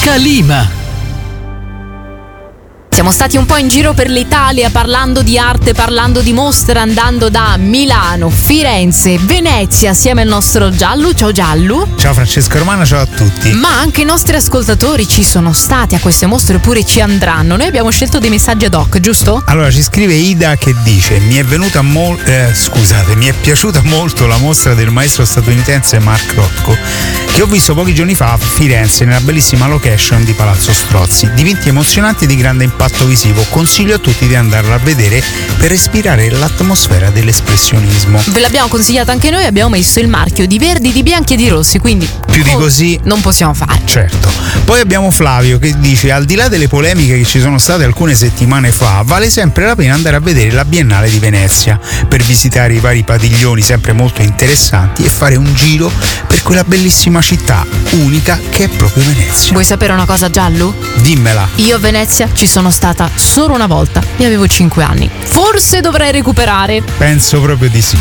Calima. Siamo stati un po' in giro per l'Italia parlando di arte, parlando di mostre, andando da Milano, Firenze, Venezia assieme al nostro Giallo. Ciao Giallo. Ciao Francesca Romana, ciao a tutti. Ma anche i nostri ascoltatori ci sono stati a queste mostre oppure ci andranno. Noi abbiamo scelto dei messaggi ad hoc, giusto? Allora ci scrive Ida che dice: mi è piaciuta molto la mostra del maestro statunitense Mark Rothko, che ho visto pochi giorni fa a Firenze nella bellissima location di Palazzo Strozzi. Dipinti emozionanti e di grande impatto visivo. Consiglio a tutti di andarla a vedere per respirare l'atmosfera dell'espressionismo. Ve l'abbiamo consigliata anche noi, abbiamo messo il marchio di verdi, di bianchi e di rossi, quindi più di così non possiamo fare. Certo. Poi abbiamo Flavio che dice: al di là delle polemiche che ci sono state alcune settimane fa, vale sempre la pena andare a vedere la Biennale di Venezia per visitare i vari padiglioni sempre molto interessanti e fare un giro per quella bellissima città unica che è proprio Venezia. Vuoi sapere una cosa, Giallo? Dimmela. Io a Venezia ci sono stata solo una volta e avevo 5 anni. Forse dovrei recuperare. Penso proprio di sì.